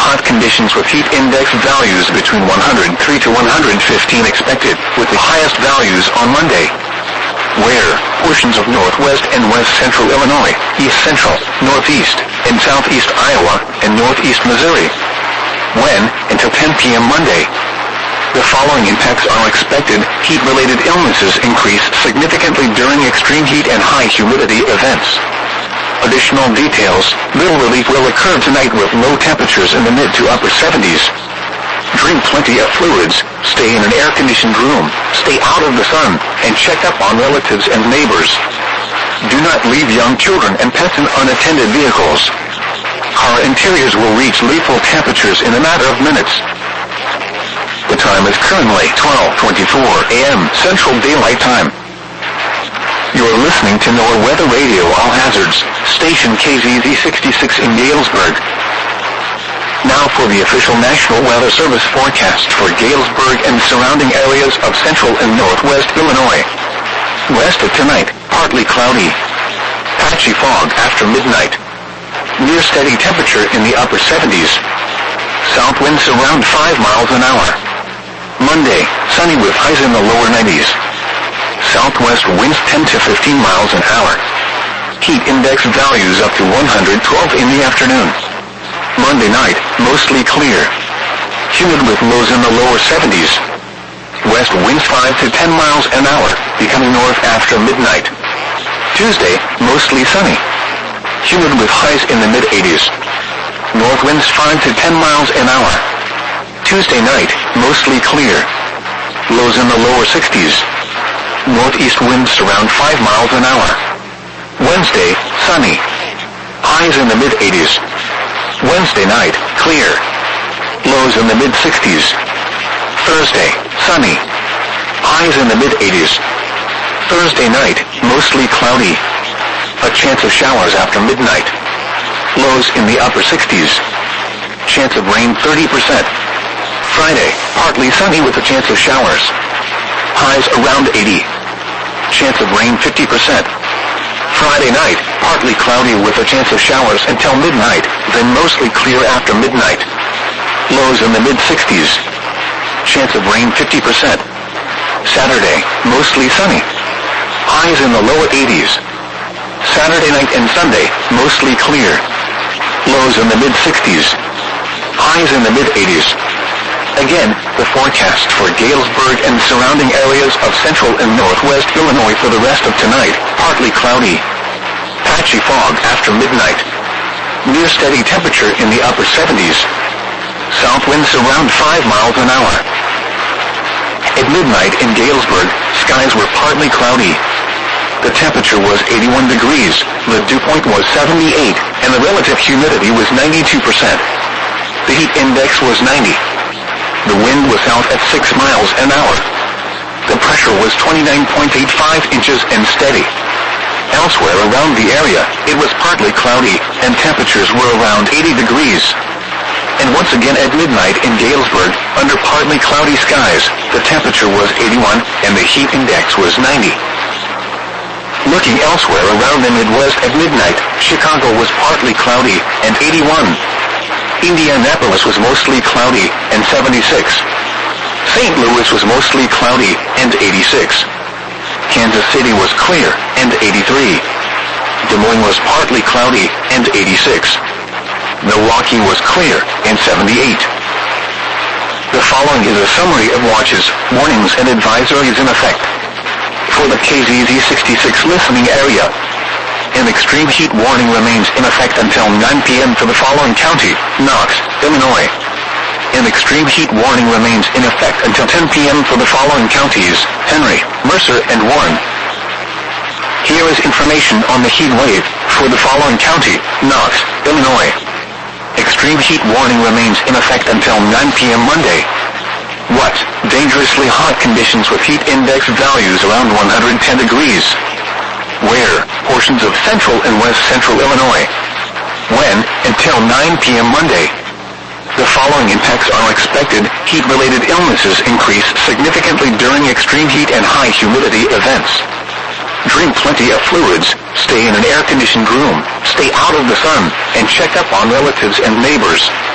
hot conditions with heat index values between 103 to 115 expected, with the highest values on Monday. Where? Portions of northwest and west central Illinois, east central, northeast, and southeast Iowa, and northeast Missouri. When? Until 10 p.m. Monday. The following impacts are expected. Heat-related illnesses increase significantly during extreme heat and high humidity events. Additional details. Little relief will occur tonight with low temperatures in the mid to upper 70s. Drink plenty of fluids, stay in an air-conditioned room, stay out of the sun, and check up on relatives and neighbors. Do not leave young children and pets in unattended vehicles. Car interiors will reach lethal temperatures in a matter of minutes. The time is currently 12:24 a.m. Central Daylight Time. You're listening to NOAA Weather Radio All Hazards, station KZZ 66 in Galesburg. Now for the official National Weather Service forecast for Galesburg and surrounding areas of central and northwest Illinois. West of tonight, partly cloudy. Patchy fog after midnight. Near steady temperature in the upper 70s. South winds around 5 miles an hour. Monday, sunny with highs in the lower 90s. Southwest winds 10 to 15 miles an hour. Heat index values up to 112 in the afternoon. Monday night, mostly clear. Humid with lows in the lower 70s. West winds 5 to 10 miles an hour, becoming north after midnight. Tuesday, mostly sunny. Humid with highs in the mid-80s. North winds 5 to 10 miles an hour. Tuesday night, mostly clear. Lows in the lower 60s. Northeast winds around 5 miles an hour. Wednesday, sunny. Highs in the mid-80s. Wednesday night, clear. Lows in the mid-60s. Thursday, sunny. Highs in the mid-80s. Thursday night, mostly cloudy. A chance of showers after midnight. Lows in the upper 60s. Chance of rain 30%. Friday, partly sunny with a chance of showers. Highs around 80. Chance of rain 50%. Friday night, partly cloudy with a chance of showers until midnight, then mostly clear after midnight. Lows in the mid-60s. Chance of rain 50%. Saturday, mostly sunny. Highs in the lower 80s. Saturday night and Sunday, mostly clear. Lows in the mid-60s. Highs in the mid-80s. Again, the forecast for Galesburg and surrounding areas of central and northwest Illinois for the rest of tonight, partly cloudy. Patchy fog after midnight. Near steady temperature in the upper 70s. South winds around 5 miles an hour. At midnight in Galesburg, skies were partly cloudy. The temperature was 81 degrees, the dew point was 78, and the relative humidity was 92%. The heat index was 90. The wind was south at 6 miles an hour. The pressure was 29.85 inches and steady. Elsewhere around the area, it was partly cloudy, and temperatures were around 80 degrees. And once again at midnight in Galesburg, under partly cloudy skies, the temperature was 81, and the heat index was 90. Looking elsewhere around the Midwest at midnight, Chicago was partly cloudy, and 81. Indianapolis was mostly cloudy, and 76. St. Louis was mostly cloudy, and 86. Kansas City was clear, and 83. Des Moines was partly cloudy, and 86. Milwaukee was clear, and 78. The following is a summary of watches, warnings, and advisories in effect. For the KZZ 66 listening area, an extreme heat warning remains in effect until 9 p.m. for the following county: Knox, Illinois. An extreme heat warning remains in effect until 10 p.m. for the following counties: Henry, Mercer, and Warren. Here is information on the heat wave for the following county: Knox, Illinois. Extreme heat warning remains in effect until 9 p.m. Monday. What? Dangerously hot conditions with heat index values around 110 degrees. Where? Portions of central and west central Illinois. When? Until 9 p.m. Monday. The following impacts are expected. Heat-related illnesses increase significantly during extreme heat and high humidity events. Drink plenty of fluids, stay in an air-conditioned room, stay out of the sun, and check up on relatives and neighbors.